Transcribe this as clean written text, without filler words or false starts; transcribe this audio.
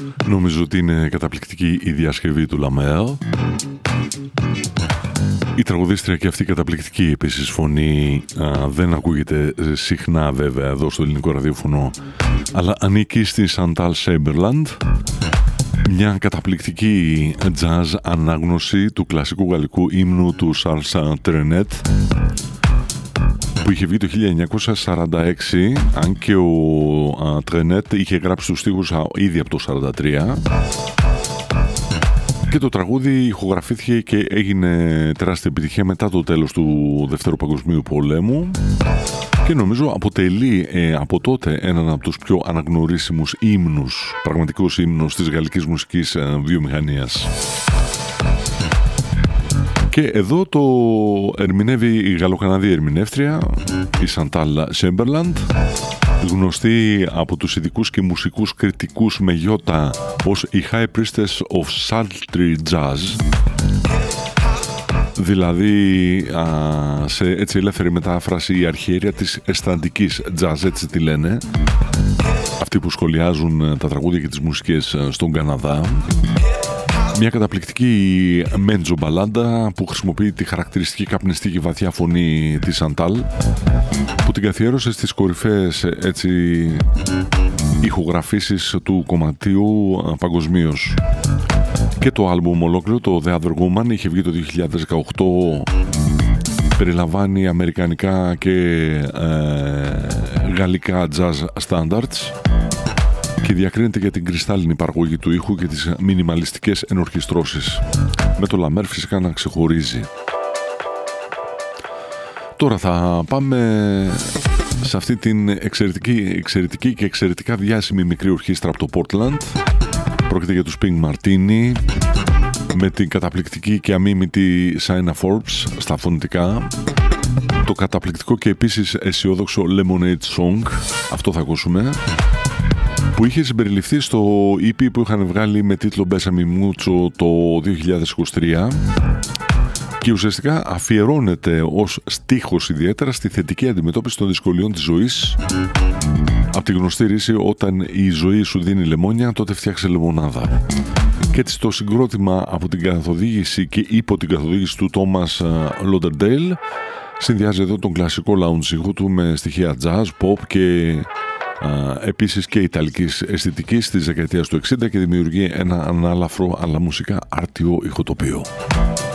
Νομίζω ότι είναι καταπληκτική η διασκευή του Λαμέλ. Η τραγουδίστρια και αυτή καταπληκτική επίσης φωνή δεν ακούγεται συχνά βέβαια εδώ στο ελληνικό ραδιόφωνο, αλλά ανήκει στη Chantal Chamberlain, μια καταπληκτική jazz ανάγνωση του κλασικού γαλλικού ύμνου του Charles Trenet, που είχε βγει το 1946, αν και ο Trenet είχε γράψει τους στίχους ήδη από το 1943. Και το τραγούδι ηχογραφήθηκε και έγινε τεράστια επιτυχία μετά το τέλος του Δευτέρου Παγκοσμίου Πολέμου και νομίζω αποτελεί από τότε έναν από τους πιο αναγνωρίσιμους ύμνους, πραγματικούς ύμνους της γαλλικής μουσικής βιομηχανίας. Και εδώ το ερμηνεύει η γαλλοκαναδή ερμηνεύτρια, η Chantal Chamberlain, γνωστή από τους ειδικούς και μουσικούς κριτικούς με γιώτα ως η High Priestess of Sultry Jazz, δηλαδή σε έτσι ελεύθερη μετάφραση η αρχιέρεια της αισθαντικής jazz, έτσι τη λένε αυτοί που σχολιάζουν τα τραγούδια και τις μουσικές στον Καναδά. Μια καταπληκτική μέντζο μπαλάντα που χρησιμοποιεί τη χαρακτηριστική καπνιστική βαθιά φωνή της Σαντάλ, που την καθιέρωσε στις κορυφαίες έτσι ηχογραφήσεις του κομματιού παγκοσμίως. Και το άλμπουμ ολόκληρο, το The Other Woman, είχε βγει το 2018, περιλαμβάνει αμερικανικά και γαλλικά jazz standards και διακρίνεται για την κρυστάλλινη παραγωγή του ήχου και τις μινιμαλιστικές ενορχιστρώσεις, με το Λαμέρ φυσικά να ξεχωρίζει. Τώρα θα πάμε σε αυτή την εξαιρετική και εξαιρετικά διάσημη μικρή ορχήστρα από το Portland. Πρόκειται για τους Pink Martini, με την καταπληκτική και αμίμητη Sina Forbes στα φωνητικά, το καταπληκτικό και επίσης αισιόδοξο Lemonade Song, αυτό θα ακούσουμε, που είχε συμπεριληφθεί στο EP που είχαν βγάλει με τίτλο Bésame Mucho το 2023 και ουσιαστικά αφιερώνεται ως στίχος ιδιαίτερα στη θετική αντιμετώπιση των δυσκολιών της ζωής, από τη γνωστή ρίση «Όταν η ζωή σου δίνει λεμόνια, τότε φτιάξε λεμονάδα». Και έτσι το συγκρότημα από την καθοδήγηση και υπό την καθοδήγηση του Thomas Lauderdale συνδυάζει εδώ τον κλασικό lounge ήχο του με στοιχεία jazz, pop και επίσης και ιταλικής αισθητικής της δεκαετίας του 60 και δημιουργεί ένα ανάλαφρο αλλά μουσικά άρτιο ηχοτοπίο.